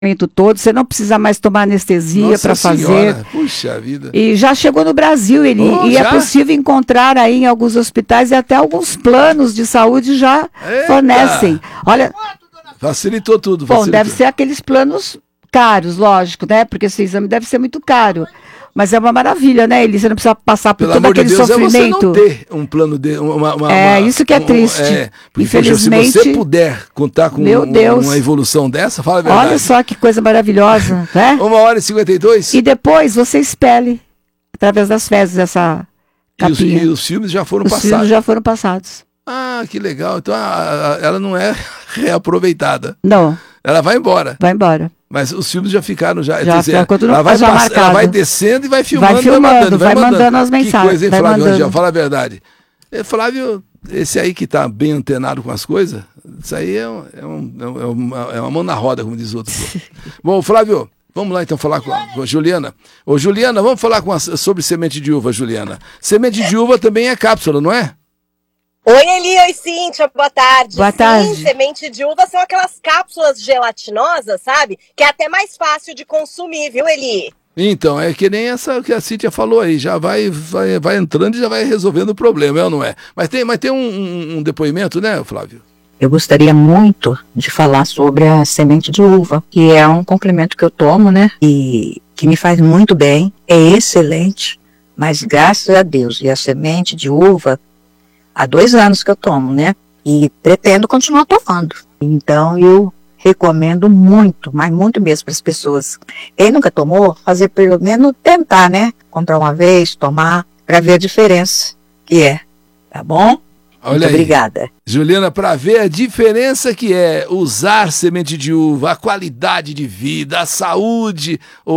todo, você não precisa mais tomar anestesia para fazer. Puxa vida. E já chegou no Brasil, e é possível encontrar aí em alguns hospitais e até alguns planos de saúde já fornecem. Olha, facilitou tudo. Bom, deve ser aqueles planos caros, lógico, né? Porque esse exame deve ser muito caro. Mas é uma maravilha, né, Eli? Você não precisa passar por todo aquele sofrimento. É você não ter um plano de isso que é triste. Porque, infelizmente, poxa, se você puder contar com uma evolução dessa, fala a verdade. Olha só que coisa maravilhosa, né? 1h52. E depois você expele, através das fezes, essa capinha. E os filmes já foram passados. Os filmes já foram passados. Ah, que legal. Então ela não é reaproveitada. Não. Ela vai embora. Vai embora. Mas os filmes já ficaram, ela vai descendo e vai filmando, vai mandando as mensagens. Que coisa, hein, Flávio Rangel? Fala a verdade. Flávio, esse aí que tá bem antenado com as coisas, isso aí é uma mão na roda, como diz outro. Bom, Flávio, vamos lá então falar com a Juliana. Ô, Juliana, vamos falar sobre semente de uva, Juliana. Semente de uva também é cápsula, não é? Oi, Eli, oi, Cíntia, boa tarde. Boa tarde. Sim, semente de uva são aquelas cápsulas gelatinosas, sabe? Que é até mais fácil de consumir, viu, Eli? Então, é que nem essa que a Cíntia falou aí, já vai entrando e já vai resolvendo o problema, é ou não é? Mas tem um depoimento, né, Flávio? Eu gostaria muito de falar sobre a semente de uva, que é um complemento que eu tomo, né? E que me faz muito bem, é excelente, mas graças a Deus, e a semente de uva, há 2 anos que eu tomo, né? E pretendo continuar tomando. Então, eu recomendo muito, mas muito mesmo para as pessoas. Quem nunca tomou, fazer pelo menos tentar, né? Comprar uma vez, tomar, para ver a diferença que é. Tá bom? Olha muito aí, obrigada. Juliana, para ver a diferença que é usar semente de uva, a qualidade de vida, a saúde,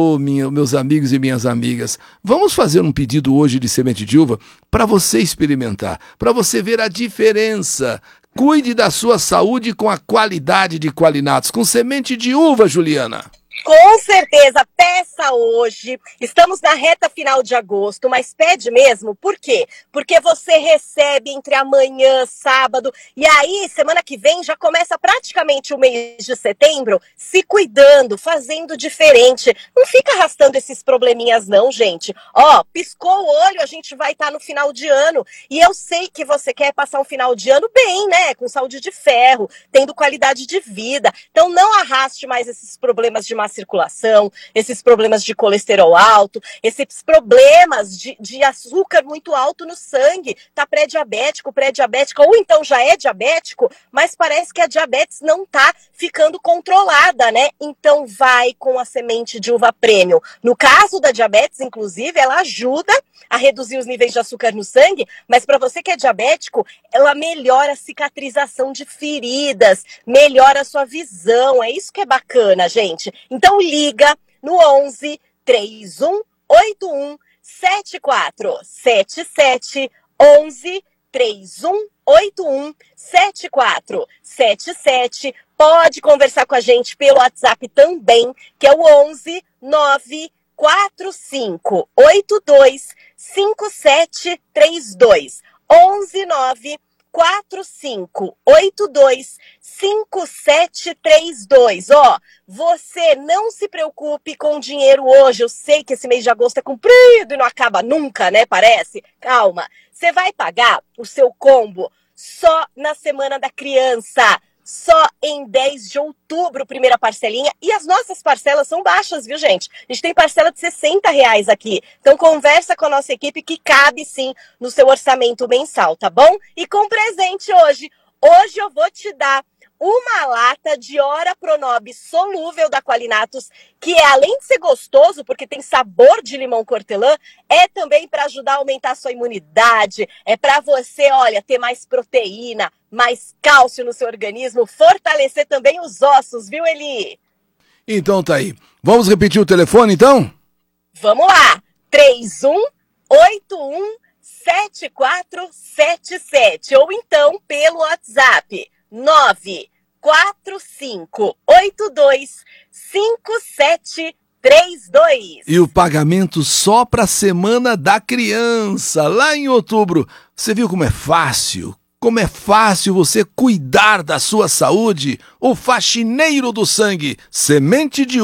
meus amigos e minhas amigas. Vamos fazer um pedido hoje de semente de uva para você experimentar, para você ver a diferença. Cuide da sua saúde com a qualidade de Qualinatos, com semente de uva, Juliana. Com certeza, peça hoje. Estamos na reta final de agosto, mas pede mesmo. Por quê? Porque você recebe entre amanhã, sábado, e aí, semana que vem, já começa praticamente o mês de setembro se cuidando, fazendo diferente. Não fica arrastando esses probleminhas não, gente. Ó, piscou o olho, a gente vai estar no final de ano. E eu sei que você quer passar um final de ano bem, né? Com saúde de ferro, tendo qualidade de vida. Então não arraste mais esses problemas de má circulação, esses problemas de colesterol alto, esses problemas de açúcar muito alto no sangue, tá pré-diabético, pré-diabética, ou então já é diabético, mas parece que a diabetes não tá ficando controlada, né? Então vai com a semente de uva premium. No caso da diabetes, inclusive, ela ajuda a reduzir os níveis de açúcar no sangue, mas para você que é diabético, ela melhora a cicatrização de feridas, melhora a sua visão, é isso que é bacana, gente. Então liga no 11 31 81 7477, 11 31 81 7477. Pode conversar com a gente pelo WhatsApp também, que é o 11 945 82 5732. 11 945 82 5732. Ó, você não se preocupe com dinheiro hoje. Eu sei que esse mês de agosto é comprido e não acaba nunca, né? Parece. Calma. Você vai pagar o seu combo só na Semana da Criança. Só em 10 de outubro, primeira parcelinha. E as nossas parcelas são baixas, viu, gente? A gente tem parcela de R$60 aqui. Então, conversa com a nossa equipe que cabe, sim, no seu orçamento mensal, tá bom? E com presente hoje. Hoje eu vou te dar uma lata de Ora Pronob solúvel da Qualinatos, que é, além de ser gostoso, porque tem sabor de limão hortelã, é também para ajudar a aumentar a sua imunidade, é para você, olha, ter mais proteína, mais cálcio no seu organismo, fortalecer também os ossos, viu, Eli? Então tá aí. Vamos repetir o telefone, então? Vamos lá. 3181 7477, ou então pelo WhatsApp 945825732. E o pagamento só para a Semana da Criança, lá em outubro. Você viu como é fácil? como é fácil você cuidar da sua saúde. O faxineiro do sangue, semente de